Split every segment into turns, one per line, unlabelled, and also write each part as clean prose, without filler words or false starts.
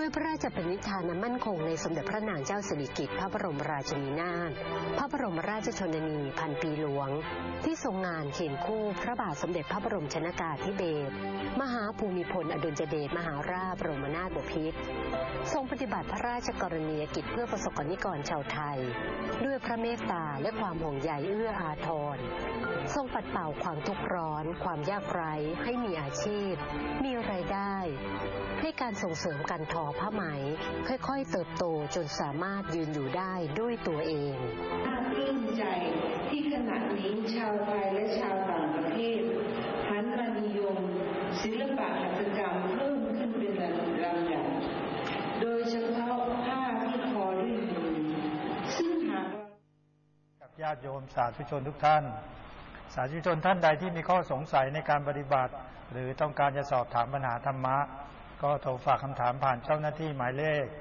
พระราชปณิธานมั่นคงในสมเด็จพระนางเจ้าสิริกิติ์พระบรมราชินีนาถพระบรมราชชนนีพันปีหลวงที่ทรงงานเคียงคู่พระบาทสมเด็จพระบรมชนกาธิเบศรมหาภูมิพลอดุลยเดชมหาราชบรมนาถบพิตรทรงปฏิบัติพระราชกรณียกิจเพื่อประสบกนิกรชาวไทยด้วยพระเมตตาและความห่วงใยเอื้ออาทรทรงปัดเป่าความทุกข์ร้อนความยากไร้ให้มีอาชีพมีรายได้ให้การส่งเสริมการทอผ้าไหมค่อยๆเติบโตจนสามารถยืนอยู่ได้ด้วยตัวเอง
น่าปลื้มใจที่ขณะนี้ชาวไทยและชาวต่างประเทศหันมานิยมศิลปะหัตถกรรมเพิ่มขึ้นเป็นลำดับโดยเฉพาะผ้าที่ทอด้วยมือซึ่งหาก
กับญาติโยมสาธุชนทุกท่านสาธุชนท่านใดที่มีข้อสงสัยในการปฏิบัติหรือต้องการจะสอบถามปัญหาธรรมะก็โทรฝากคำถามผ่านเจ้าหน้าที่หมายเลข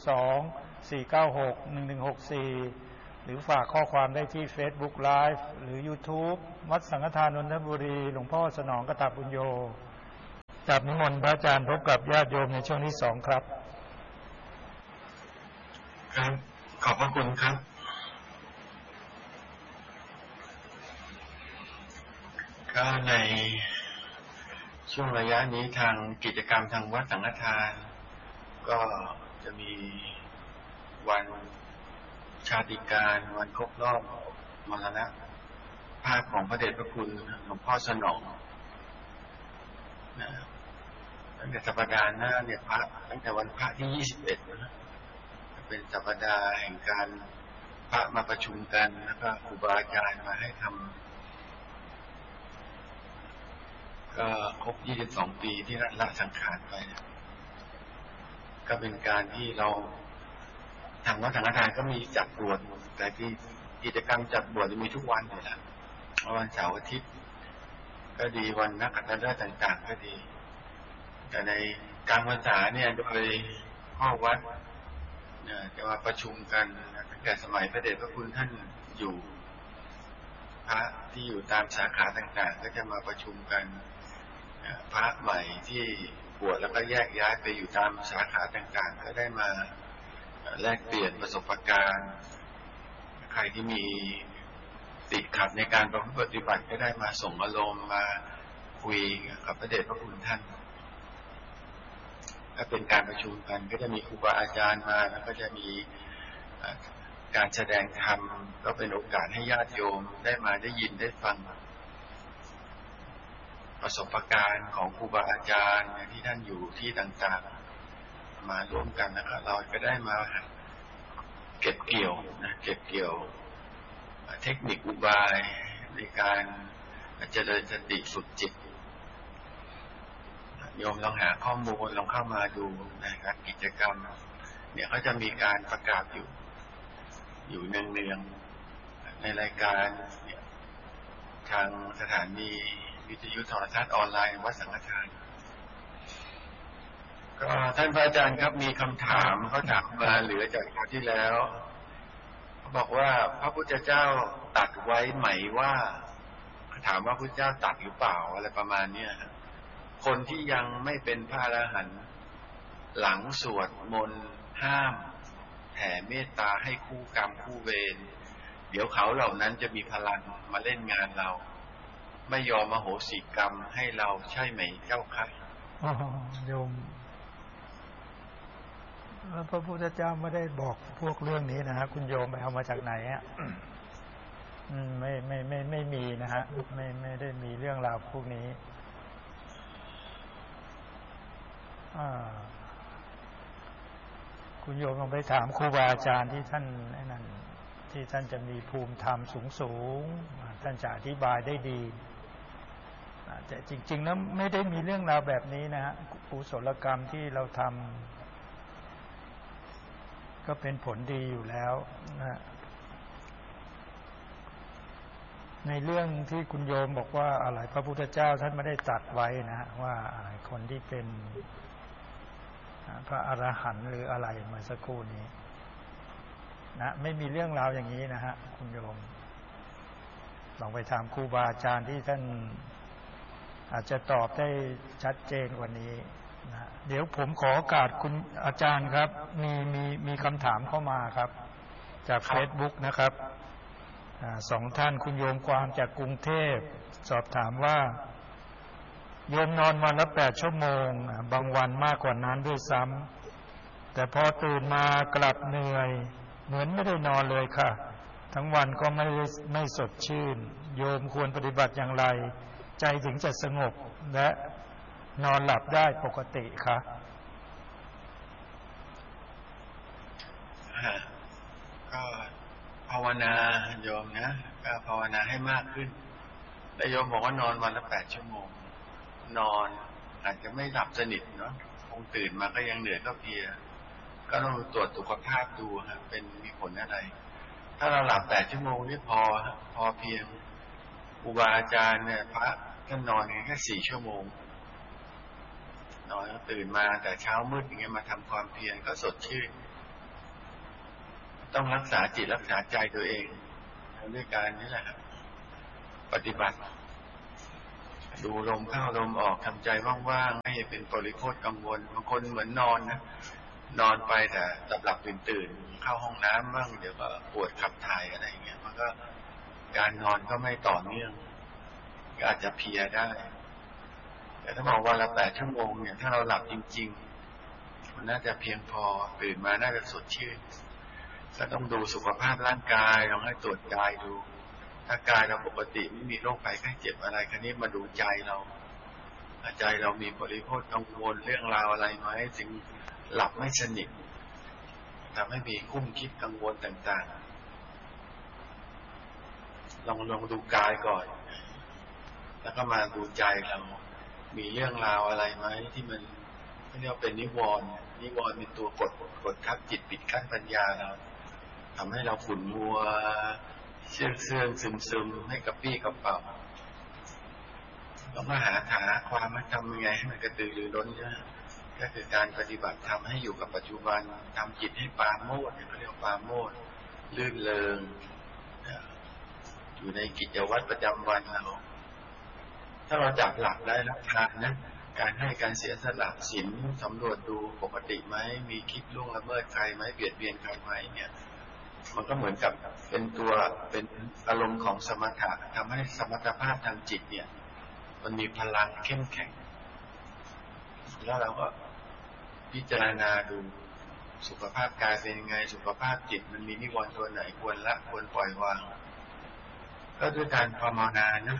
02-496-1164หรือฝากข้อความได้ที่ Facebook Live หรือ YouTube วัดสังฆทานนนทบุรีหลวงพ่อสนองกตปุญโญจากนิมนต์พระอาจารย์พบกับญาติโยมในช่วงที่2ครับ
ครับขอบพระคุณครับก็ในช่วงระยะนี้ทางกิจกรรมทางวัดสังฆทานก็จะมีวันชาติการวันครบรอบมรณภาพของพระเดชพระคุณหลวงพ่อสนองตั้งแต่สัปดาห์หน้าเนี่ยพระตั้งแต่วันพระที่21นะเป็นสัปดาห์แห่งการพระมาประชุมกันแล้วก็ครูบาอาจารย์มาให้ทำก็ครบ22ปีที่ละสังขารไปก็เป็นการที่เราทางวัดสังฆทานก็มีจัดบวชแต่ที่กิจกรรมจัดบวชจะมีทุกวันเลยล่ะวันเสาร์อาทิตย์ก็ดีวันนักขัตฤกษ์ต่างๆก็ดีแต่ในกลางพรรษาเนี่ยโดยพ่อวัดจะมาประชุมกันตั้งแต่สมัยพระเดชพระคุณท่านอยู่พระที่อยู่ตามสาขาต่างๆก็จะมาประชุมกันพระใหม่ที่บวชแล้วก็แยกย้ายไปอยู่ตามสาขาต่างๆก็ได้มาแลกเปลี่ยนประสบการณ์ใครที่มีติดขัดในการประพฤติปฏิบัติก็ได้มาส่งอารมณ์มาคุยกับพระเดชพระคุณท่านก็เป็นการประชุมกันก็จะมีครูบาอาจารย์มาแล้วก็จะมีการแสดงธรรมก็เป็นโอกาสให้ญาติโยมได้มาได้ยินได้ฟังประสบการณ์ของครูบาอาจารย์ที่ท่านอยู่ที่ต่างๆมาร่วมกันนะครับเราก็ได้มาเก็บเกี่ยวเทคนิคอุบายในการเจริญสติฝึกจิตโยมลองหาข้อมูลลองเข้ามาดูนะครับกิจกรรมเนี่ยเขาจะมีการประกาศอยู่เนืองๆในรายการทางสถานีวิทยุโทรทัศน์ออนไลน์วัดสังฆทานก็ท่านพระอาจารย์ครับมีคำถามเขาถามมาเหลือจากคราวที่แล้วเขาบอกว่าพระพุทธเจ้าตรัสไว้ไหมว่าถามว่าพระพุทธเจ้าตรัสหรือเปล่าอะไรประมาณเนี้ยคนที่ยังไม่เป็นพระอรหันต์หลังสวดมนต์ห้ามแผ่เมตตาให้คู่กรรมคู่เวรเดี๋ยวเขาเหล่านั้นจะมีพลังมาเล่นงานเราไม่ยอมมโหสิกรรมให้เราใช่ไหมเจ้าค่ะ
โยมพระพุทธเจ้าไม่ได้บอกพวกเรื่องนี้นะฮะคุณโยมไปเอามาจากไหนอ่ะไม่มีนะฮะไม่ได้มีเรื่องราวพวกนี้คุณโยมลองไปถามครูบาอาจารย์ที่ท่านนั่นที่ท่านจะมีภูมิธรรมสูงท่านจะอธิบายได้ดีแต่จริงๆแล้วไม่ได้มีเรื่องราวแบบนี้นะฮะกุศลกรรมที่เราทำก็เป็นผลดีอยู่แล้วนะในเรื่องที่คุณโยมบอกว่าอะไรพระพุทธเจ้าท่านไม่ได้ตรัสไว้นะว่าคนที่เป็นพระอรหันต์หรืออะไรเมื่อสักครู่นี้นะไม่มีเรื่องราวอย่างนี้นะฮะคุณโยมลองไปถามครูบาอาจารย์ที่ท่านอาจจะตอบได้ชัดเจนกว่านี้เดี๋ยวผมขอโอกาสคุณอาจารย์ครับมีคำถามเข้ามาครับจาก Facebook นะครับสองท่านคุณโยมความจากกรุงเทพสอบถามว่าโยมนอนวันละ8 ชั่วโมงบางวันมากกว่านั้นด้วยซ้ำแต่พอตื่นมากลับเหนื่อยเหมือนไม่ได้นอนเลยค่ะทั้งวันก็ไม่สดชื่นโยมควรปฏิบัติอย่างไรใจถึงจะสงบและนอนหลับได้ปกติคะ
ก็ภาวนาโยมนะก็ภาวนาให้มากขึ้นแต่โยมบอกว่านอนวันละ8 ชั่วโมงนอนอาจจะไม่หลับสนิทเนาะคงตื่นมาก็ยังเหนื่อยก็เพลียก็ต้องตรวจสุขภาพดูครับเป็นมีผลอะไรถ้าเราหลับ8 ชั่วโมงนี่พอเพียงครูบาอาจารย์เนี่ยพระท่านนอนแค่4 ชั่วโมงนอนตื่นมาแต่เช้ามืดอย่างเงี้ยมาทำความเพียรก็สดชื่นต้องรักษาจิตรักษาใจตัวเองด้วยการนี่แหละครับปฏิบัติดูลมเข้าลมออกทำใจว่างๆไม่เป็นปริโภคกังวลบางคนเหมือนนอนนะนอนไปแต่หลับตื่นเข้าห้องน้ำบ้างเดี๋ยวก็ปวดขับถ่ายอะไรอย่างเงี้ยมันก็การนอนก็ไม่ต่อเนื่องก็อาจจะเพลียได้แต่ถ้าบอกว่าละ8 ชั่วโมงเนี่ยถ้าเราหลับจริงๆมันน่าจะเพียงพอตื่นมาน่าจะสดชื่นก็ต้องดูสุขภาพร่างกายลองให้ตรวจกายดูถ้ากายเราปกติไม่มีโรคภัยไข้เจ็บอะไรคราวนี้มาดูใจเราใจเรามีปริโภคกังวลเรื่องราวอะไรไหมจึงหลับไม่สนิททำให้มีคุ้มคิดกังวลต่างๆลองดูกายก่อนแล้วก็มาดูใจเรามีเรื่องราวอะไรไหมที่มันเรียกว่าเป็นนิวรณ์เป็นตัวกดทับจิตปิดกั้นปัญญาเราทำให้เราขุ่นมัวเสื่องซึมให้กับปี้กับเป่าเรามาหาความมาทำยังไงให้มันกระตือรือร้นก็คือการปฏิบัติทำให้อยู่กับปัจจุบันทำจิตให้ปราโมทย์เขาเรียกปราโมทย์ลื่นเริงอยู่ในกิจวัตรประจำวันเราถ้าเราจับหลักได้รับทานนะการให้การเสียสละศีลสำรวจดูปกติไหมมีคิดล่วงละเมิดใครไหมเบียดเบียนใครไหมเนี่ยมันก็เหมือนกับเป็นอารมณ์ของสมถะทำให้สมรรถภาพทางจิตเนี่ยมันมีพลังเข้มแข็งแล้วเราก็พิจารณาดูสุขภาพกายเป็นยังไงสุขภาพจิตมันมีนิวรณ์ตัวไหนควรละควรปล่อยวางก็ด้วยการภาวนานะ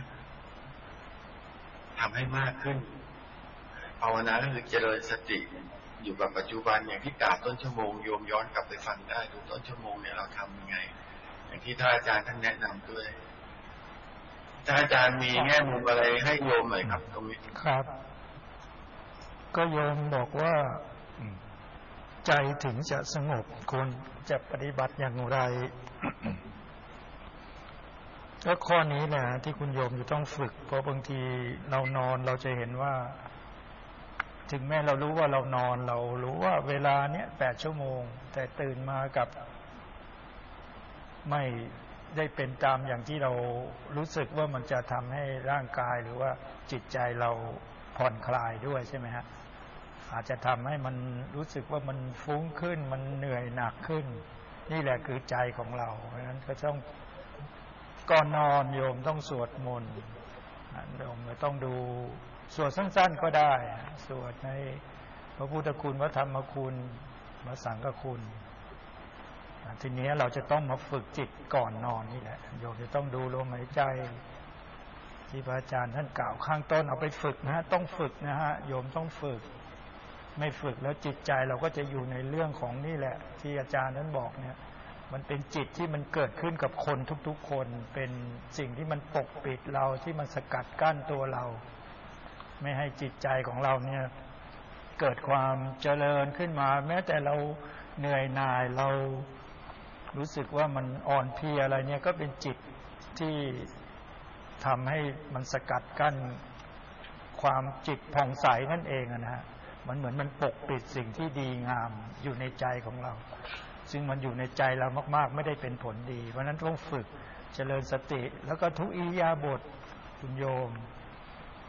ทำให้มากขึ้นภาวนาก็คือเจริญสติอยู่กับปัจจุบันอย่างที่กล่าวต้นชั่วโมงโยมย้อนกลับไปฟังได้ดูต้นชั่วโมงเนี่ยเราทำยังไงอย่างที่ท่านอาจารย์ท่านแนะนำด้วยท่านอาจารย์มีแง่มุมอะไรให้โยมหน่อยครับตรงนี้
ครับก็โยมบอกว่าใจถึงจะสงบควรจะปฏิบัติอย่างไร ก็ข้อนี้แหละที่คุณโยมจะต้องฝึกเพราะบางทีเรานอนเราจะเห็นว่าถึงแม้เรารู้ว่าเรานอนเรารู้ว่าเวลาเนี้ย8 ชั่วโมงแต่ตื่นมากับไม่ได้เป็นตามอย่างที่เรารู้สึกว่ามันจะทำให้ร่างกายหรือว่าจิตใจเราผ่อนคลายด้วยใช่ไหมฮะอาจจะทำให้มันรู้สึกว่ามันฟุ้งขึ้นมันเหนื่อยหนักขึ้นนี่แหละคือใจของเราเพราะฉะนั้นก็ต้องก่อนนอนโยมต้องสวดมนต์โยมต้องดูสวดสั้นๆก็ได้สวดในพระพุทธคุณพระธรรมคุณพระสังฆคุณทีนี้เราจะต้องมาฝึกจิตก่อนนอนนี่แหละโยมจะต้องดูลมหายใจที่พระอาจารย์ท่านกล่าวข้างต้นเอาไปฝึกนะฮะต้องฝึกนะฮะโยมต้องฝึกไม่ฝึกแล้วจิตใจเราก็จะอยู่ในเรื่องของนี่แหละที่อาจารย์ท่านบอกเนี่ยมันเป็นจิตที่มันเกิดขึ้นกับคนทุกๆคนเป็นสิ่งที่มันปกปิดเราที่มันสกัดกั้นตัวเราไม่ให้จิตใจของเราเนี่ยเกิดความเจริญขึ้นมาแม้แต่เราเหนื่อยหน่ายเรารู้สึกว่ามันอ่อนเพลียอะไรเนี่ยก็เป็นจิตที่ทำให้มันสกัดกั้นความจิตผ่องใสนั่นเองนะฮะมันเหมือนมันปกปิดสิ่งที่ดีงามอยู่ในใจของเราซึ่งมันอยู่ในใจเรามากๆไม่ได้เป็นผลดีเพราะนั้นต้องฝึกเจริญสติแล้วก็ทุกอิริยาบถคุณโยม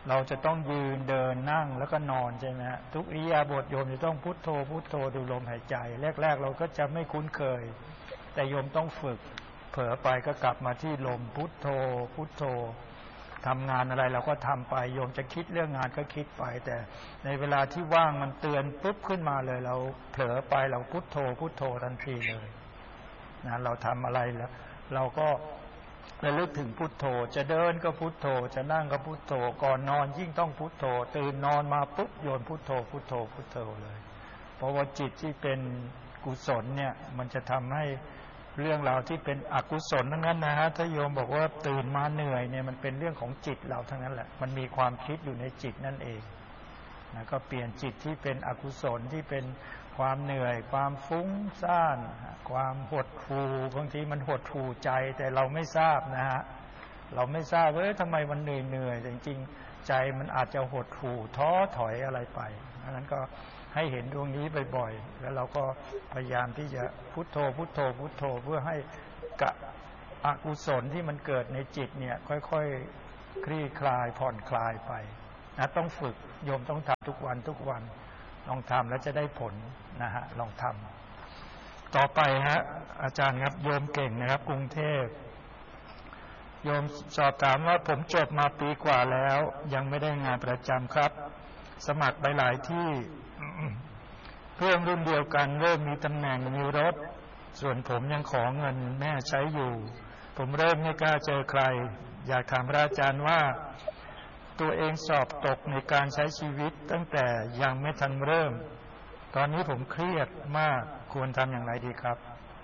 เราจะต้องยืนเดินนั่งแล้วก็นอนใช่ไหมฮะทุกอิริยาบถโยมจะต้องพุทโธพุทโธดูลมหายใจแรกๆเราก็จะไม่คุ้นเคยแต่โยมต้องฝึกเผลอไปก็กลับมาที่ลมพุทโธพุทโธทำงานอะไรเราก็ทำไปโยมจะคิดเรื่องงานก็คิดไปแต่ในเวลาที่ว่างมันเตือนปุ๊บขึ้นมาเลยเราเผลอไปเราพุทโธพุทโธทันทีเลยนะเราทำอะไรแล้วเราก็ระลึกถึงพุทโธจะเดินก็พุทโธจะนั่งก็พุทโธก่อนนอนยิ่งต้องพุทโธตื่นนอนมาปุ๊บโยนพุทโธพุทโธพุทโธเลยเพราะว่าจิตที่เป็นกุศลเนี่ยมันจะทำให้เรื่องราวที่เป็นอกุศลทั้งนั้นนะฮะถ้าโยมบอกว่าตื่นมาเหนื่อยเนี่ยมันเป็นเรื่องของจิตเราทั้งนั้นแหละมันมีความคิดอยู่ในจิตนั่นเองนะก็เปลี่ยนจิตที่เป็นอกุศลที่เป็นความเหนื่อยความฟุ้งซ่านความหดหู่บางทีมันหดหู่ใจแต่เราไม่ทราบนะฮะเราไม่ทราบว่าทำไมมันเหนื่อยแต่จริงๆใจมันอาจจะหดหู่ท้อถอยอะไรไปนั้นก็ให้เห็นดวงนี้บ่อยๆแล้วเราก็พยายามที่จะพุทโธพุทโธพุทโธเพื่อให้อกุศลที่มันเกิดในจิตเนี่ยค่อยๆคลี่คลายผ่อนคลายไปนะต้องฝึกโยมต้องทำทุกวันลองทำแล้วจะได้ผลนะฮะลองทำต่อไปฮะอาจารย์ครับโยมเก่งนะครับกรุงเทพโยมสอบถามว่าผมจบมาปีกว่าแล้วยังไม่ได้งานประจำครับสมัครไปหลายที่เพื่อนรุ่นเดียวกันเริ่มมีตำแหน่งมีรถส่วนผมยังขอเงินแม่ใช้อยู่ผมเริ่มไม่กล้าเจอใครอยากถามพระอาจารย์ว่าตัวเองสอบตกในการใช้ชีวิตตั้งแต่ยังไม่ทันเริ่มตอนนี้ผมเครียดมากควรทำอย่างไรดีครับ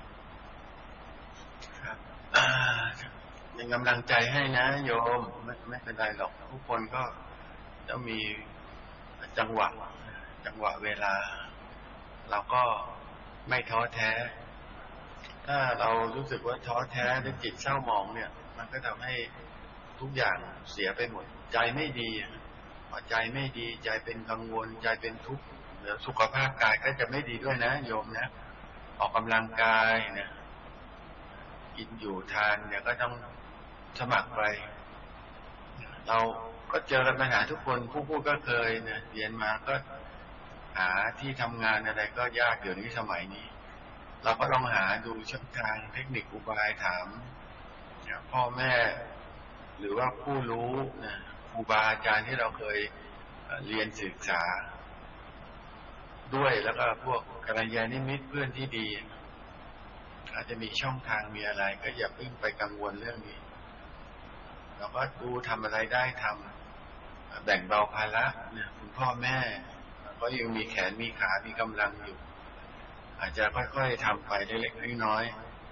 เป็นกำลังใจให้นะโยมไม่เป็นไรหรอกทุกคนก็ต้องมีจังหวะเวลาเราก็ไม่ท้อแท้ถ้าเรารู้สึกว่าท้อแท้หรือจิตเศร้าหมองเนี่ยมันก็ทำให้ทุกอย่างเสียไปหมดใจไม่ดีพอใจไม่ดีใจเป็นกังวลใจเป็นทุกข์เดี๋ยวสุขภาพกายก็จะไม่ดีด้วยนะโยมนะออกกำลังกายเนี่ยกินอยู่ทานเนี่ยก็ต้องสมัครไปเราก็เจอกันปัญหาทุกคนผู้พูดก็เคยเนี่ยเรียนมาก็หาที่ทำงานอะไรก็ยากเดี๋ยวนี้สมัยนี้เราก็ลองหาดูช่องทางเทคนิคอุบายถามพ่อแม่หรือว่าผู้รู้นะครูบาอาจารย์ที่เราเคยเรียนศึกษาด้วยแล้วก็พวกกัลยาณมิตรเพื่อนที่ดีอาจจะมีช่องทางมีอะไรก็อย่าเพิ่งไปกังวลเรื่องนี้เราก็ดูทำอะไรได้ทำแบ่งเบาภาระเนี่ยคุณพ่อแม่ก็ยังมีแขนมีขามีกำลังอยู่อาจจะค่อยๆทำไปเล็กๆน้อย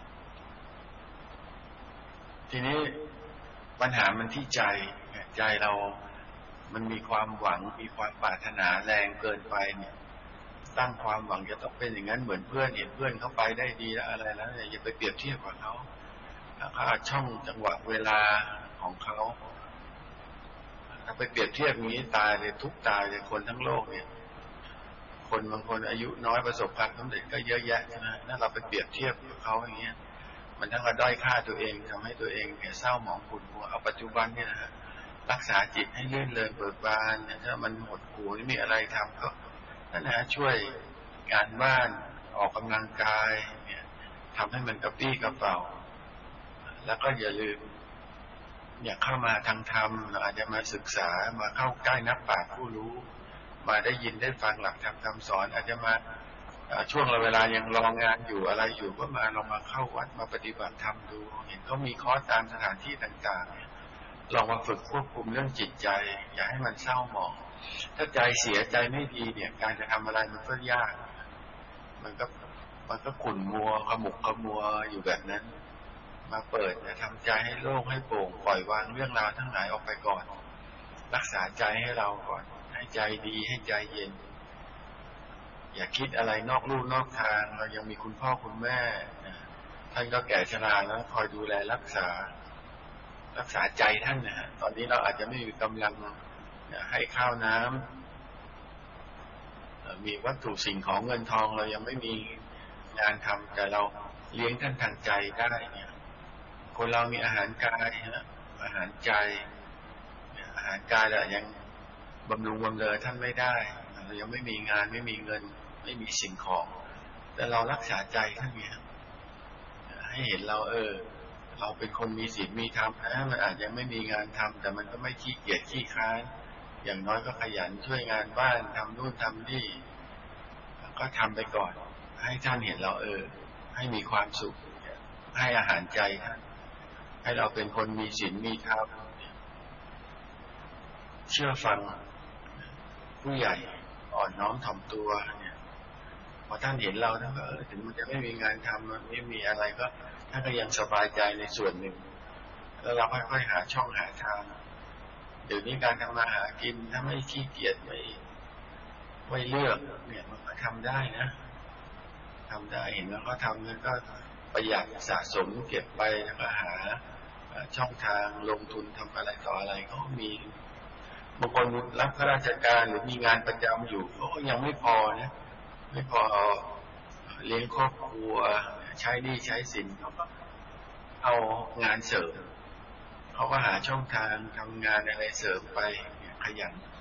ๆทีนี้ปัญหามันที่ใจเรามันมีความหวังมีความปรารถนาแรงเกินไปเนี่ยตั้งความหวังจะต้องเป็นอย่างนั้นเหมือนเพื่อนเห็นเพื่อนเขาไปได้ดีแล้วอะไรแล้วเนี่ยอย่าไปเปรียบเทียบกับเขาเขาช่องจังหวะเวลาของเขาถ้าไปเปรียบเทียบนี้ตายเลยทุกตายเลยคนทั้งโลกเนี่ยคนบางคนอายุน้อยประสบความสำเร็จก็เยอะแยะใช่ไหมถ้าเราไปเปรียบเทียบกับเขาอย่างเงี้ยมันทั้งกระด้อยค่าตัวเองทำให้ตัวเองเนี่ยเศร้าหมองขุ่นมัวเอาปัจจุบันเนี่ยนะฮะรักษาจิตให้ลื่นเริงเบิกบานเนี่ยถ้ามันหดหู่ไม่มีอะไรทำก็นั่นนะช่วยงานบ้านออกกำลังกายเนี่ยทำให้มันกระปี้กระเป๋าแล้วก็อย่าลืมอยากเข้ามาทางธรรมเราอาจจะมาศึกษามาเข้าใกล้นักปราชญ์ผู้รู้มาได้ยินได้ฟังหลักธรรมคำสอนอาจจะมาช่วงเวลายังรองานอยู่อะไรอยู่ก็มาลองมาเข้าวัดมาปฏิบัติธรรมดูเห็นเขามีคอร์สตามสถานที่ต่างๆลองมาฝึกควบคุมเรื่องจิตใจอย่าให้มันเศร้าหมองถ้าใจเสียใจไม่ดีเนี่ยการจะทำอะไรมันก็ยากมันก็ขุ่นมัวขมุกขมัวอยู่แบบนั้นมาเปิดทำใจให้โล่งให้โปร่งปล่อยวางเรื่องราวทั้งหลายออกไปก่อนรักษาใจให้เราก่อนให้ใจดีให้ใจเย็นอย่าคิดอะไรนอกลู่นอกทางเรายังมีคุณพ่อคุณแม่ท่านก็แก่ชราแล้วคอยดูแลรักษาใจท่านนะตอนนี้เราอาจจะไม่มีกำลังให้ข้าวน้ำมีวัตถุสิ่งของเงินทองเรายังไม่มีงานทำแต่เราเลี้ยงท่านทางใจได้เนี่ยคนเรามีอาหารกายอาหารใจอาหารกายแหละยังบำรุงบำเรอท่านไม่ได้เรายังไม่มีงานไม่มีเงินไม่มีสิ่งของแต่เรารักษาใจท่านเนี่ยให้เห็นเราเราเป็นคนมีศีลมีธรรมนะมันอาจจะไม่มีงานทำแต่มันก็ไม่ขี้เกียจขี้ค้านอย่างน้อยก็ขยันช่วยงานบ้านทำนู่นทำนี่ก็ทำไปก่อนให้ท่านเห็นเราให้มีความสุขให้อาหารใจท่านให้เราเป็นคนมีศีลมีธรรมเชื่อฟังผู้ใหญ่อ่อนน้อมถ่อมตัวเนี่ยพอท่านเห็นเราท่านก็ถึงมันจะไม่มีงานทำมันไม่มีอะไรก็ท่านก็ยังสบายใจในส่วนหนึ่งแล้วเราค่อยๆหาช่องหาทางเดี๋ยวนี้การทำมาหากินถ้าไม่ขี้เกียจไม่เลือกเนี่ยมันก็ทำได้นะทำได้เห็นแล้วก็ทำแล้วก็ประหยัดสะสมเก็บไปแล้วก็หาช่องทางลงทุนทำอะไรต่ออะไรก็มีบางคนรับข้าราชการหรือมีงานประจำอยู่ก็ยังไม่พอนะไม่พอเลี้ยงครอบครัวใช้หนี้ใช้สินเขาก็เอางานเสริมเขาก็หาช่องทางทำงานอะไรเสริมไปขยัน